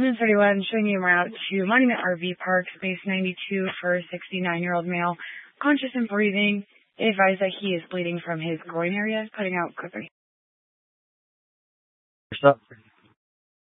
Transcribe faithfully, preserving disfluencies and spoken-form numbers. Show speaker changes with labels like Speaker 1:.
Speaker 1: Women's thirty-one, showing you route to Monument R V Park, space ninety-two for a sixty-nine-year-old male, conscious and breathing. They advise that he is bleeding from his groin area, cutting out quickly.
Speaker 2: Stop.